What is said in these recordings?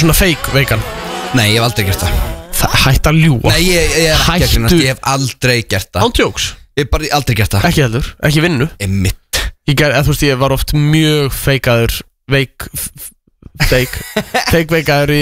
svona fake vegan? Nei, ég hef aldrei gert það. Hætt að ljúga. Nei, ég er ekki að grínast, ég hef aldrei gert það. Án jokes? Ég hef bara aldrei gert það. Ekki heldur, ekki vinnu. Einmitt. Þú veist, ég var oft mjög feikaður fake veikaður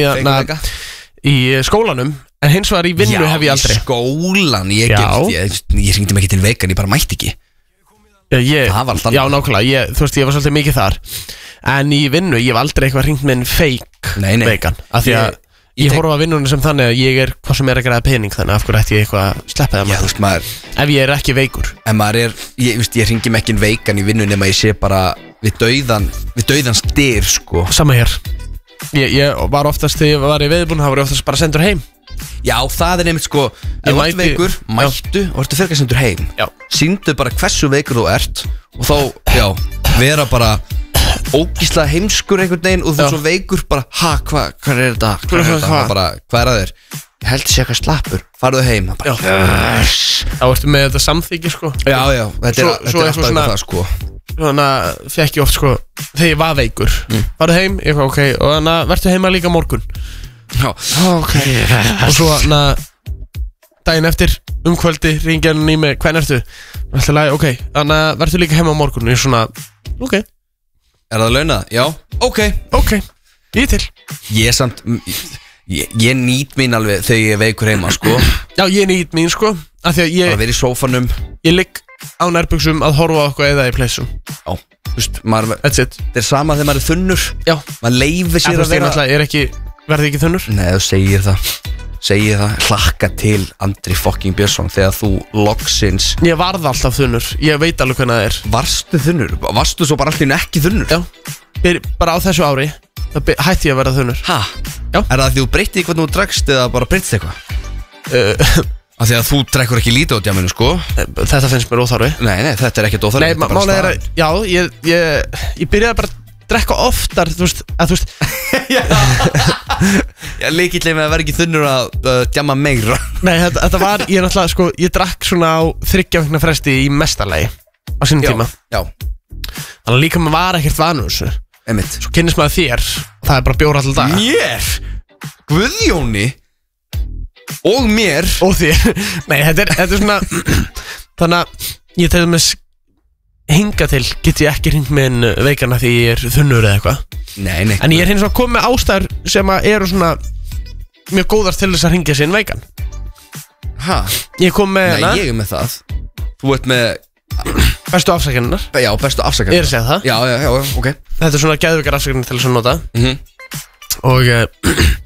í skólanum. En hins vegar í vinnu hef ég aldrei. Já, í skólan, ég hringdi mig ekki til vegan, ég bara mætti ekki. Það var alltaf. Já, nákvæmlega, þú veist, ég var svolítið mikið þar. En í vinnu, ég hef aldrei eitthvað hringt með en fake vegan. Af því að ég horfa að vinnunum sem þannig að ég er hvað sem er að græða pening, þannig af hverju ætti ég eitthvað að sleppa það ef ég er ekki veikur. En maður er, ég hringi mig ekki en veikan í vinnu nema ég sé bara við dauðans dyr, sko. Sama hér. Ég var oftast, þegar ég var í veiðbúinu, það var ég oftast bara sendur heim. Já, það er nefnt, sko, ef þú ert veikur, mættu og ertu fyrir að sendur heim. Sýndu bara hversu veikur þú ert og þá, vera bara ógíslega heimskur einhvern veginn og þú er svo veikur bara, hvað er þetta? Hvað er að þér? Ég held að sé eitthvað slappur, farðu heim. Þá ertu með þetta samþyggi, sko. Já, þetta er alltaf eitthvað það, sko. Þannig að fekk ég oft, sko, þegar ég var veikur, farðu heim, ég var ok, og þannig að vertu heima líka morgun. Já, ok. Og svo daginn eftir kvöldi ringja hann í mig, hvern ertu? Alltaf lagi, ok, þannig að vertu líka heima á morgun. Og ég svona, ok. Er það launað? Já, ok, ég til. Ég samt, ég nýt mín alveg þegar ég er veikur heima, sko. Já, ég nýt mín, sko. Af því að ég bara verið í sófanum. Ég ligg á nærbuxum að horfa á okkur eða í pleysum. Já, þú veist, that's it. Þetta er sama þegar maður er þunnur. Já. Maður leifir sér að vera. Verði ekki þunnur? Nei, þú segir það. Hlakka til Andri fucking Björnsson þegar þú loksins. Ég varð alltaf þunnur, ég veit alveg hvernig það er. Varstu þunnur? Varstu svo bara alltaf ekki þunnur? Já, bara á þessu ári hætti ég að vera þunnur. Ha? Já. Er það því þú breytti hvernig þú dregst eða bara breytist eitthvað? Af því að þú drekkur ekki lítið á djaminu, sko. Þetta finnst mér óþarfi. Nei, þetta er ekkert óþarfi. Nei, málið er að, já, ég byrjaði bara drekka oftar, þú veist Já, líkillega með að vera ekki þunnur að djama meira. Nei, þetta var, ég náttúrulega, sko, ég drakk svona á 3 vikna fresti í mestarlagi á sínum tíma. Já. Þannig að líka maður var ekkert vanur þessu. Einmitt. Svo kynnist maður þér og það er bara bjór alltaf dag. Mér? Guðjóni? Og mér? Og þér. Nei, þetta er svona þannig að ég tegði með hinga til get ég ekki hringt með en veikana því ég er þunnur eða eitthvað. Nei. En ég er hins vegar komið með ástæður sem eru svona mjög góðar til þess að hringja sig inn veikan. Ha? Ég kom með Nei, ég er með það. Þú ert með bestu afsakanirnar. Já, bestu afsakanirnar. Ég er að segja það. Já, ok. Þetta er svona geðveikar afsakanir til þess að nota. Og